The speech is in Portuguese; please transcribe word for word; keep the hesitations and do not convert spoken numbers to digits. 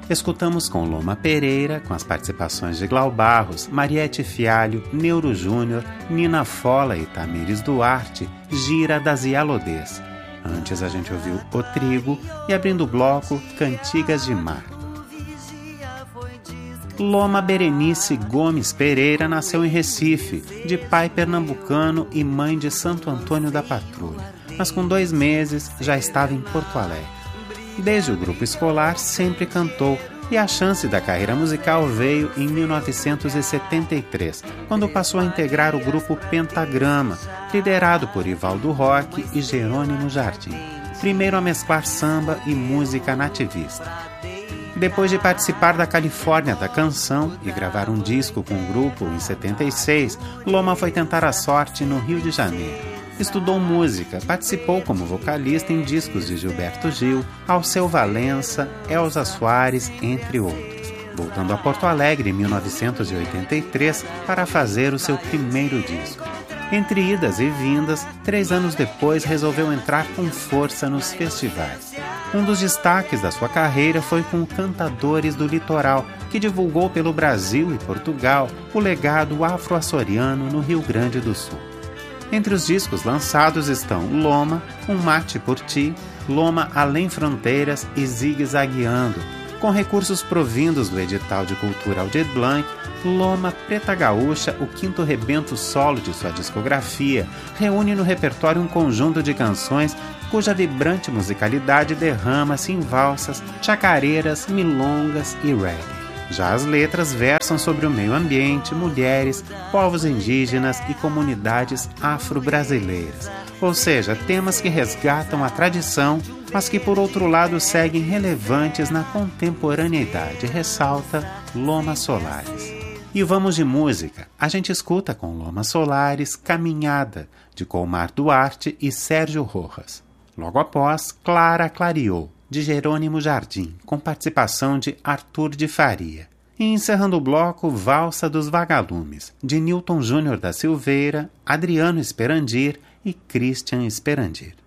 Escutamos com Loma Pereira, com as participações de Glau Barros, Mariette Fialho, Neuro Júnior, Nina Fola e Tamires Duarte, Gira das Ialodês. Antes a gente ouviu O Trigo e, abrindo o bloco, Cantigas de Mar. Loma Berenice Gomes Pereira nasceu em Recife, de pai pernambucano e mãe de Santo Antônio da Patrulha, mas com dois meses já estava em Porto Alegre. Desde o grupo escolar sempre cantou e a chance da carreira musical veio em mil novecentos e setenta e três, quando passou a integrar o grupo Pentagrama, liderado por Ivaldo Roque e Jerônimo Jardim, primeiro a mesclar samba e música nativista. Depois de participar da Califórnia da Canção e gravar um disco com o grupo em setenta e seis, Loma foi tentar a sorte no Rio de Janeiro. Estudou música, participou como vocalista em discos de Gilberto Gil, Alceu Valença, Elza Soares, entre outros. Voltando a Porto Alegre em mil novecentos e oitenta e três para fazer o seu primeiro disco. Entre idas e vindas, três anos depois resolveu entrar com força nos festivais. Um dos destaques da sua carreira foi com Cantadores do Litoral, que divulgou pelo Brasil e Portugal o legado afro-açoriano no Rio Grande do Sul. Entre os discos lançados estão Loma, Um Mate por Ti, Loma Além Fronteiras e Zigue-Zagueando. Com recursos provindos do edital de cultura Aldir Blanc, Loma Preta Gaúcha, o quinto rebento solo de sua discografia, reúne no repertório um conjunto de canções cuja vibrante musicalidade derrama-se em valsas, chacareiras, milongas e reggae. Já as letras versam sobre o meio ambiente, mulheres, povos indígenas e comunidades afro-brasileiras, ou seja, temas que resgatam a tradição, mas que por outro lado seguem relevantes na contemporaneidade, ressalta Loma Solares. E vamos de música. A gente escuta com Loma Solares Caminhada, de Colmar Duarte e Sérgio Rojas. Logo após, Clara Clareou, de Jerônimo Jardim, com participação de Arthur de Faria. E encerrando o bloco, Valsa dos Vagalumes, de Nilton Júnior da Silveira, Adriano Esperandir e Christian Esperandir.